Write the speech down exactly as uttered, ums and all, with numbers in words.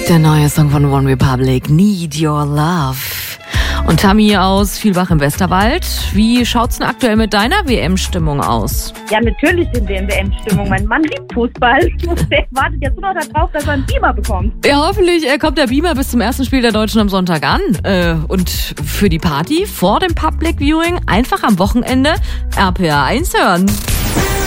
Der neue Song von One Republic, Need Your Love. Und Tammy aus Vielbach im Westerwald. Wie schaut's denn aktuell mit deiner W M-Stimmung aus? Ja, natürlich sind wir in W M-Stimmung. Mein Mann liebt Fußball. Der wartet jetzt nur noch darauf, dass er einen Beamer bekommt. Ja, hoffentlich äh, kommt der Beamer bis zum ersten Spiel der Deutschen am Sonntag an. Äh, und für die Party vor dem Public Viewing einfach am Wochenende R P R eins hören.